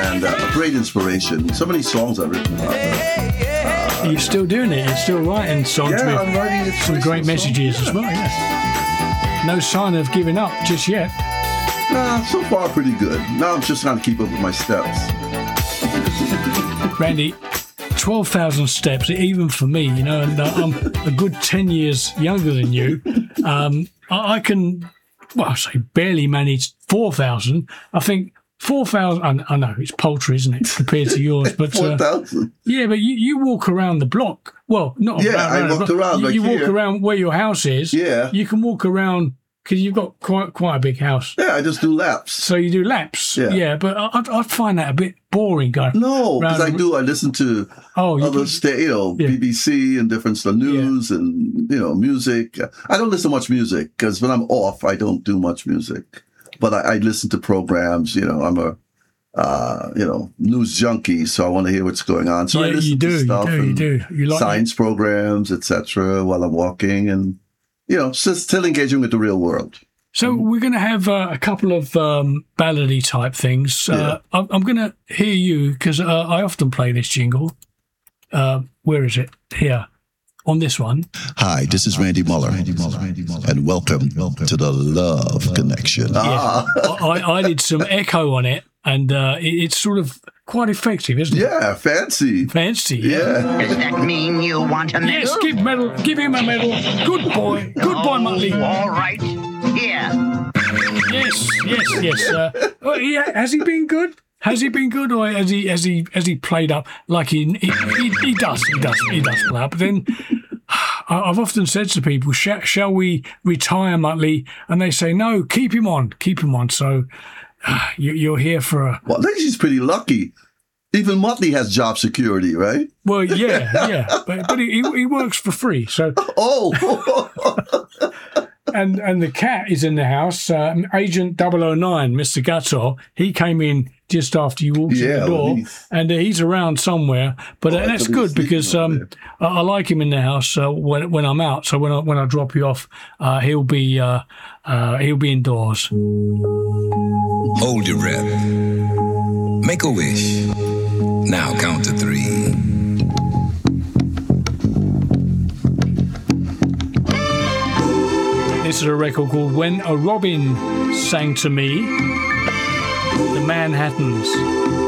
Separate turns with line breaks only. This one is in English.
and a great inspiration. So many songs I've written about her.
You're still doing it. You're still writing songs
Yeah, I'm
with
writing
some great messages as well. Yeah. No sign of giving up just yet.
Nah, so far pretty good. Now I'm just trying to keep up with my steps.
Randy, 12,000 steps, even for me, you know, and I'm a good 10 years younger than you. I can, well, I say barely manage 4,000. I think 4,000, I know it's paltry, isn't it, compared to yours? But
4,000?
Yeah, but you walk around the block. Well, not
Yeah,
around,
I walked around.
You walk
here.
around where your house is.
Yeah.
You can walk around because you've got quite a big house.
Yeah, I just do laps.
So you do laps.
Yeah.
But I'd find that a bit boring going.
No, because
round-
I listen to other BBC and different stuff, news and, music. I don't listen to much music because when I'm off, I don't do much music. But I listen to programs, I'm a, news junkie, so I want to hear what's going on. So I listen to stuff
you do. You like
science programs, etc. while I'm walking and, still engaging with the real world.
So we're going to have a couple of ballady type things. I'm going to hear you because I often play this jingle. Where is it? Here. On this one.
Hi, this is Randy Muller, and welcome to the Love Connection.
Yeah. I did some echo on it, and it's sort of quite effective, isn't it?
Yeah, fancy.
Fancy,
Yeah.
Does that mean you want a medal?
Yes, give him a medal. Good boy, Muttley.
All right, here.
Yes. Has he been good? Has he been good, or has he played up like he does play up? But then I've often said to people, shall we retire Muttley? And they say, no, keep him on. So you're here for a...
Well, I think she's pretty lucky. Even Muttley has job security, right?
Well, yeah. But he works for free, so...
Oh!
And the cat is in the house. Agent 009, Mr. Gatto, he came in just after you walked in the door, and he's around somewhere. But that's good because I like him in the house when I'm out. So when I drop you off, he'll be indoors.
Hold your breath. Make a wish. Now count to 3.
This is a record called When a Robin Sang to Me, the Manhattans.